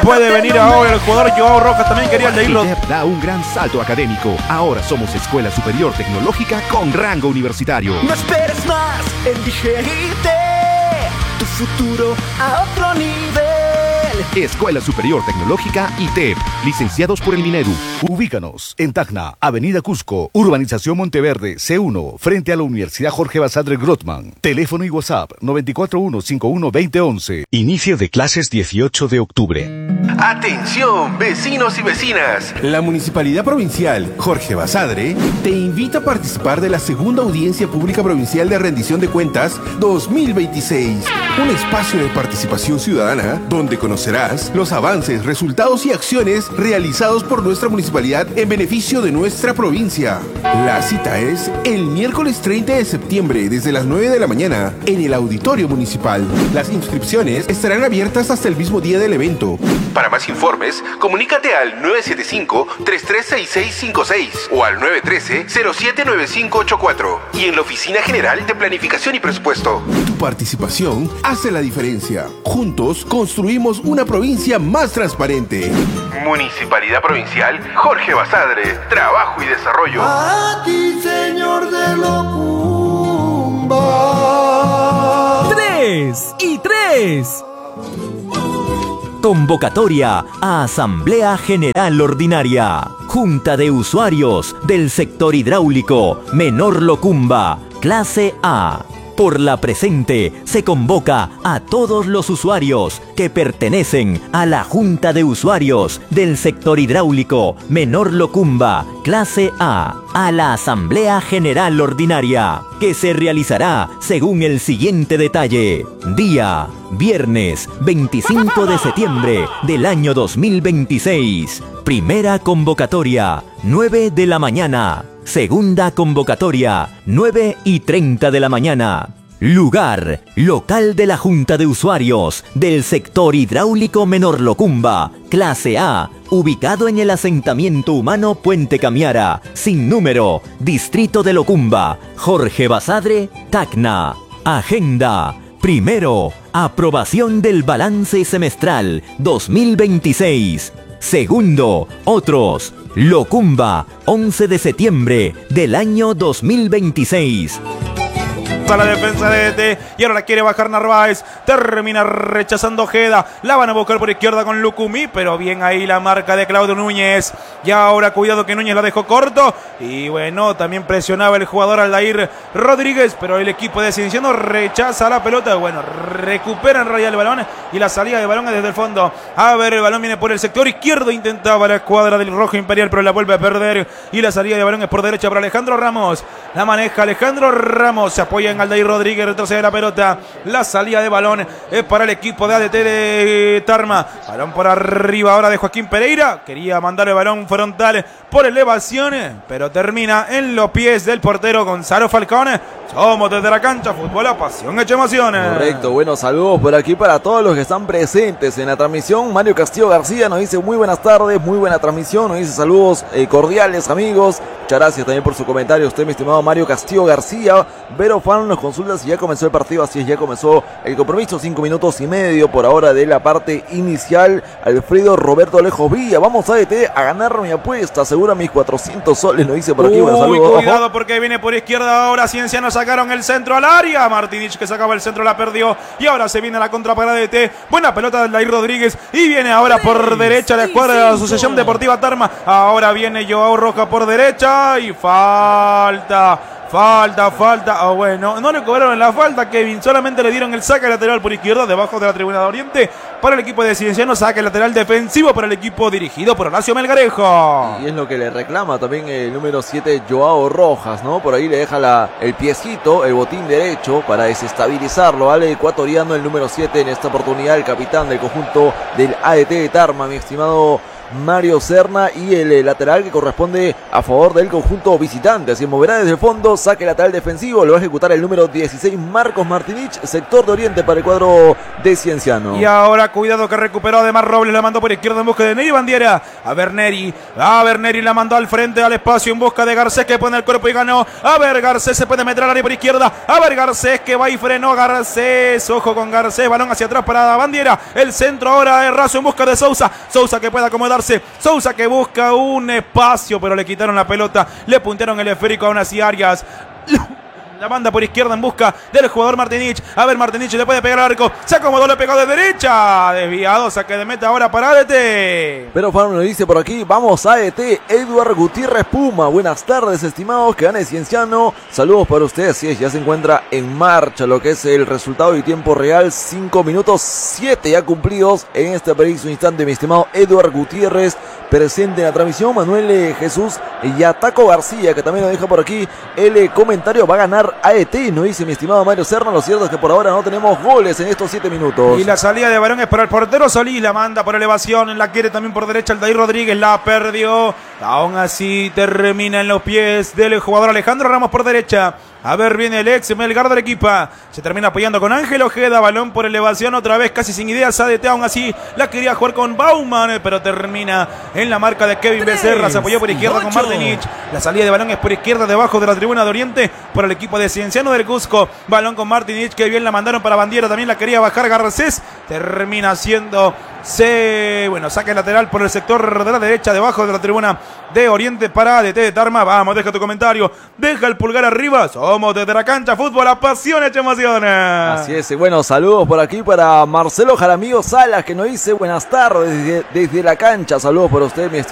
puede venir ahora el jugador Joao Rojas, también quería el de Irro. ITEP da un gran salto académico. Ahora somos Escuela Superior Tecnológica con rango universitario. No esperes más, elige ITEP, tu futuro a otro nivel. Escuela Superior Tecnológica ITEP, licenciados por el Minedu. Ubícanos en Tacna, Avenida Cusco, Urbanización Monteverde, C1, frente a la Universidad Jorge Basadre Grothman. Teléfono y WhatsApp 941512011. Inicio de clases 18 de octubre. Atención, vecinos y vecinas. La Municipalidad Provincial Jorge Basadre te invita a participar de la segunda Audiencia Pública Provincial de Rendición de Cuentas 2026. Un espacio de participación ciudadana donde conocerás los avances, resultados y acciones realizados por nuestra municipalidad en beneficio de nuestra provincia. La cita es el miércoles 30 de septiembre desde las 9 de la mañana en el Auditorio Municipal. Las inscripciones estarán abiertas hasta el mismo día del evento. Para más informes, comunícate al 975-336656 o al 913-079584 y en la Oficina General de Planificación y Presupuesto. Tu participación hace la diferencia. Juntos construimos una provincia más transparente. Municipalidad Provincial Jorge Basadre, Trabajo y Desarrollo. A ti, señor de Locumba. 3 y 3. Convocatoria a Asamblea General Ordinaria. Junta de Usuarios del Sector Hidráulico Menor Locumba, Clase A. Por la presente se convoca a todos los usuarios que pertenecen a la Junta de Usuarios del Sector Hidráulico Menor Locumba, Clase A, a la Asamblea General Ordinaria, que se realizará según el siguiente detalle. Día: viernes 25 de septiembre del año 2026. Primera convocatoria, 9 de la mañana. Segunda convocatoria, 9:30 de la mañana. Lugar: local de la Junta de Usuarios del Sector Hidráulico Menor Locumba, Clase A, ubicado en el asentamiento humano Puente Camiara, sin número, Distrito de Locumba, Jorge Basadre, Tacna. Agenda: primero, aprobación del balance semestral 2026. Segundo, otros. Locumba, 11 de septiembre del año 2026. A la defensa de ET y ahora la quiere bajar Narváez, termina rechazando Ojeda, la van a buscar por izquierda con Lucumí, pero bien ahí la marca de Claudio Núñez, y ahora cuidado que Núñez la dejó corto, y bueno, también presionaba el jugador Aldair Rodríguez, pero el equipo de Cienciano rechaza la pelota, bueno, recupera en realidad el balón, y la salida de balón es desde el fondo. A ver, el balón viene por el sector izquierdo, intentaba la escuadra del Rojo Imperial, pero la vuelve a perder, y la salida de balón es por derecha para Alejandro Ramos, la maneja Alejandro Ramos, se apoya en Aldair Rodríguez, retrocede la pelota, la salida de balón es para el equipo de ADT de Tarma, balón por arriba ahora de Joaquín Pereira, quería mandar el balón frontal por elevación, pero termina en los pies del portero Gonzalo Falcón. Somos desde la cancha, fútbol a pasión hecha emociones. Correcto, buenos saludos por aquí para todos los que están presentes en la transmisión. Mario Castillo García nos dice muy buenas tardes, muy buena transmisión, nos dice saludos cordiales amigos. Muchas gracias también por su comentario, usted mi estimado Mario Castillo García. Vero Fan nos consulta si ya comenzó el partido, así es, ya comenzó el compromiso, 5 minutos y medio por ahora de la parte inicial. Alfredo Roberto Lejos Villa, vamos a ADT a ganar mi apuesta, asegura mis 400 soles, nos dice por aquí. Buenos saludos. Cuidado porque viene por izquierda ahora Cienciano, sacaron el centro al área, Martinich que sacaba el centro la perdió, y ahora se viene la contra para ADT, buena pelota de Aldair Rodríguez, y viene ahora por derecha la escuadra de la Asociación Deportiva Tarma, ahora viene Joao Rojas por derecha, y falta, bueno, no le cobraron la falta, Kevin, solamente le dieron el saque lateral por izquierda, debajo de la tribuna de Oriente, para el equipo de Cienciano, saque lateral defensivo para el equipo dirigido por Horacio Melgarejo. Y es lo que le reclama también el número 7, Joao Rojas, ¿no? Por ahí le deja el piecito, el botín derecho, para desestabilizarlo al ecuatoriano, el número 7, en esta oportunidad, el capitán del conjunto del ADT de Tarma, mi estimado Mario Serna, y el lateral que corresponde a favor del conjunto visitante. Así moverá desde el fondo, saque lateral defensivo, lo va a ejecutar el número 16 Marcos Martinich, sector de oriente para el cuadro de Cienciano. Y ahora cuidado que recuperó además Robles, la mandó por izquierda en busca de Neri Bandiera. A ver Neri la mandó al frente, al espacio en busca de Garcés, que pone el cuerpo y ganó. A ver Garcés se puede meter al área por izquierda. A ver Garcés que va y frenó Garcés. Ojo con Garcés, balón hacia atrás para Bandiera. El centro ahora de Razo en busca de Sousa. Sousa que puede acomodarse. Sousa que busca un espacio, pero le quitaron la pelota. Le puntearon el esférico aún así Arias. La banda por izquierda en busca del jugador Martinich. A ver, Martinich le puede pegar al arco. Se acomodó, le pegó de derecha. Desviado, saque de meta ahora para ADT. Pero Fano nos dice por aquí, vamos a ADT. Eduard Gutiérrez Puma. Buenas tardes, estimados, que gane Cienciano. Saludos para ustedes. Sí, ya se encuentra en marcha lo que es el resultado y tiempo real. 5 minutos 7 ya cumplidos en este preciso instante, mi estimado Eduard Gutiérrez. Presente en la transmisión, Manuel Jesús Yataco García, que también nos deja por aquí el comentario. Va a ganar AET, nos dice mi estimado Mario Serna. Lo cierto es que por ahora no tenemos goles en estos 7 minutos. Y la salida de balón es para el portero Solís. La manda por elevación, la quiere también por derecha Aldair Rodríguez. La perdió. Aún así termina en los pies del jugador Alejandro Ramos por derecha. A ver, viene el ex Melgar del equipo. Se termina apoyando con Ángel Ojeda. Balón por elevación otra vez, casi sin ideas. ADT aún así la quería jugar con Bauman, pero termina en la marca de Kevin Becerra. Se apoyó por izquierda con Martinich. La salida de balón es por izquierda, debajo de la tribuna de Oriente, por el equipo de Cienciano del Cusco. Balón con Martinich, que bien la mandaron para Bandiera. También la quería bajar Garcés. Termina siendo saque lateral por el sector de la derecha, debajo de la tribuna de Oriente para ADT de Tarma. Vamos, deja tu comentario, deja el pulgar arriba. Somos desde la cancha fútbol, apasiona, emociones. Así es, bueno, saludos por aquí para Marcelo Jaramillo Salas, que nos dice buenas tardes desde la cancha. Saludos para usted, mi estimado